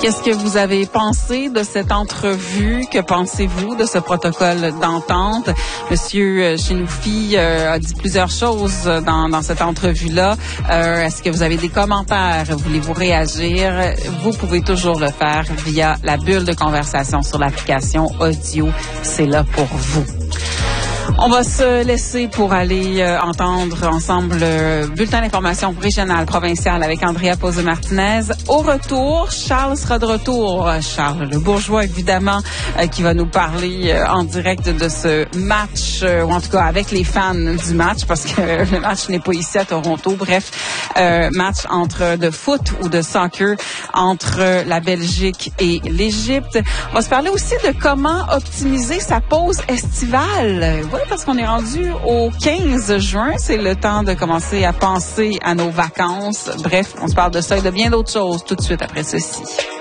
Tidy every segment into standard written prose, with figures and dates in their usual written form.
Qu'est-ce que vous avez pensé de cette entrevue? Que pensez-vous de ce protocole d'entente? Monsieur Chenoufi a dit plusieurs choses dans cette entrevue-là. Est-ce que vous avez des commentaires? Voulez-vous réagir? Vous pouvez toujours le faire via la bulle de conversation sur l'application audio. C'est là pour vous. On va se laisser pour aller entendre ensemble le bulletin d'information régional provincial avec Andrea Pozzo-Martinez. Au retour, Charles sera de retour. Charles le Bourgeois, évidemment, qui va nous parler en direct de ce match, ou en tout cas avec les fans du match, parce que le match n'est pas ici à Toronto. Bref, match de foot ou de soccer entre la Belgique et l'Égypte. On va se parler aussi de comment optimiser sa pause estivale. Oui, parce qu'on est rendu au 15 juin. C'est le temps de commencer à penser à nos vacances. Bref, on se parle de ça et de bien d'autres choses tout de suite après ceci.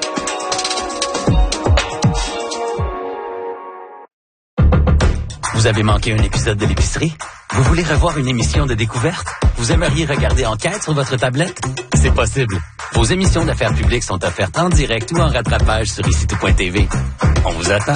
Vous avez manqué un épisode de l'épicerie? Vous voulez revoir une émission de découverte? Vous aimeriez regarder Enquête sur votre tablette? C'est possible. Vos émissions d'affaires publiques sont offertes en direct ou en rattrapage sur icitout.tv. On vous attend.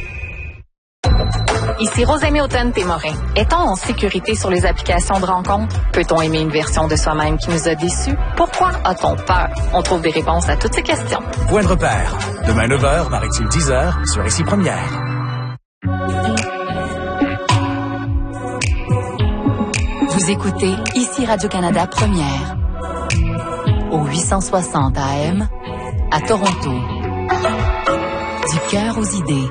Ici Rosemée Automne-Témorin. Est-on en sécurité sur les applications de rencontres? Peut-on aimer une version de soi-même qui nous a déçus? Pourquoi a-t-on peur? On trouve des réponses à toutes ces questions. Point de repère. Demain 9h, Maritime 10h, sur Ici Première. Vous écoutez Ici Radio-Canada Première. Au 860 AM, à Toronto. Du cœur aux idées.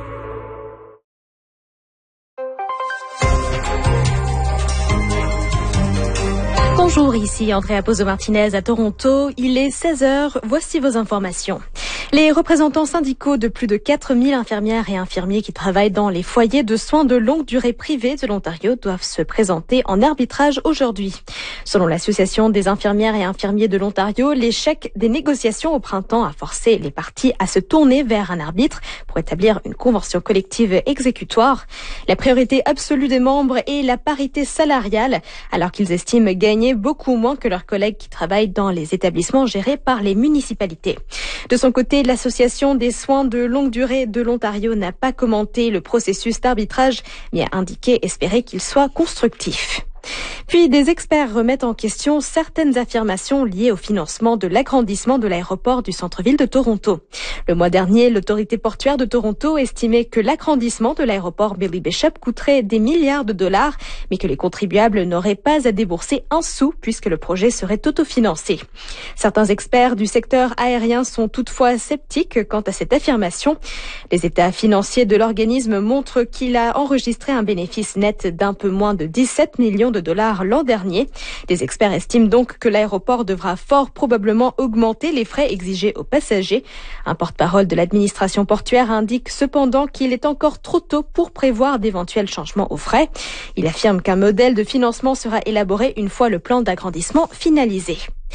Bonjour, ici Andrea Pozzo-Martinez à Toronto. Il est 16h, voici vos informations. Les représentants syndicaux de plus de 4000 infirmières et infirmiers qui travaillent dans les foyers de soins de longue durée privés de l'Ontario doivent se présenter en arbitrage aujourd'hui. Selon l'Association des infirmières et infirmiers de l'Ontario, l'échec des négociations au printemps a forcé les parties à se tourner vers un arbitre pour établir une convention collective exécutoire. La priorité absolue des membres est la parité salariale, alors qu'ils estiment gagner beaucoup moins que leurs collègues qui travaillent dans les établissements gérés par les municipalités. De son côté, l'Association des soins de longue durée de l'Ontario n'a pas commenté le processus d'arbitrage, mais a indiqué espérer qu'il soit constructif. Puis, des experts remettent en question certaines affirmations liées au financement de l'agrandissement de l'aéroport du centre-ville de Toronto. Le mois dernier, l'autorité portuaire de Toronto estimait que l'agrandissement de l'aéroport Billy Bishop coûterait des milliards de dollars, mais que les contribuables n'auraient pas à débourser un sou puisque le projet serait autofinancé. Certains experts du secteur aérien sont toutefois sceptiques quant à cette affirmation. Les états financiers de l'organisme montrent qu'il a enregistré un bénéfice net d'un peu moins de 17 millions de dollars l'an dernier. Des experts estiment donc que l'aéroport devra fort probablement augmenter les frais exigés aux passagers. Un porte-parole de l'administration portuaire indique cependant qu'il est encore trop tôt pour prévoir d'éventuels changements aux frais. Il affirme qu'un modèle de financement sera élaboré une fois le plan d'agrandissement finalisé.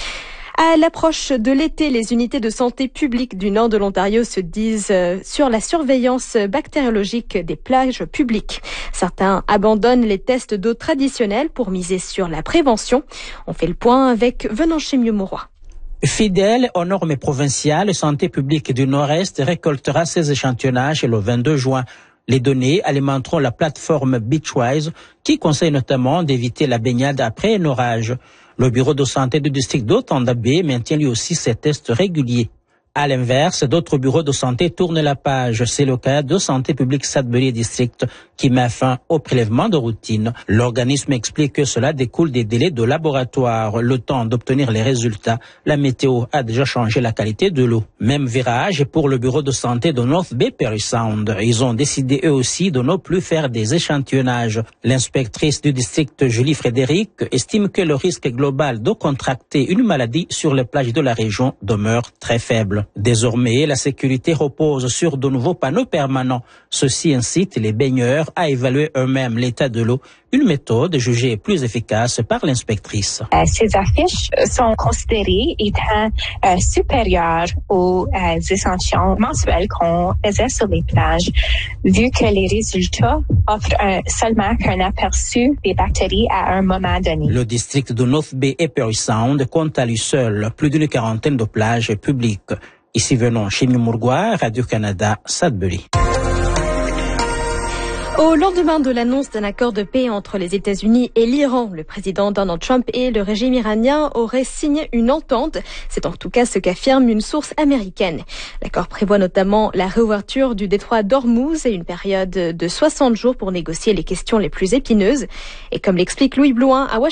À l'approche de l'été, les unités de santé publique du nord de l'Ontario se disent sur la surveillance bactériologique des plages publiques. Certains abandonnent les tests d'eau traditionnels pour miser sur la prévention. On fait le point avec Venanché Mieux-Mauroy. Fidèle aux normes provinciales, Santé publique du Nord-Est récoltera ses échantillonnages le 22 juin. Les données alimenteront la plateforme Beachwise qui conseille notamment d'éviter la baignade après un orage. Le bureau de santé du district d'Otanda-Bay maintient lui aussi ses tests réguliers. À l'inverse, d'autres bureaux de santé tournent la page. C'est le cas de Santé publique Sudbury District qui met fin au prélèvement de routine. L'organisme explique que cela découle des délais de laboratoire. Le temps d'obtenir les résultats, la météo a déjà changé la qualité de l'eau. Même virage pour le bureau de santé de North Bay Parry Sound. Ils ont décidé eux aussi de ne plus faire des échantillonnages. L'inspectrice du district Julie Frédéric estime que le risque global de contracter une maladie sur les plages de la région demeure très faible. Désormais, la sécurité repose sur de nouveaux panneaux permanents. Ceci incite les baigneurs à évaluer eux-mêmes l'état de l'eau, une méthode jugée plus efficace par l'inspectrice. Ces affiches sont considérées étant supérieures aux échantillons mensuels qu'on faisait sur les plages, vu que les résultats offrent seulement qu'un aperçu des bactéries à un moment donné. Le district de North Bay et Parry Sound compte à lui seul plus d'une quarantaine de plages publiques. Ici venons chez Mimourgoua, Radio-Canada, Sudbury. Au lendemain de l'annonce d'un accord de paix entre les États-Unis et l'Iran, le président Donald Trump et le régime iranien auraient signé une entente. C'est en tout cas ce qu'affirme une source américaine. L'accord prévoit notamment la réouverture du détroit d'Ormuz et une période de 60 jours pour négocier les questions les plus épineuses. Et comme l'explique Louis Blouin à Washington,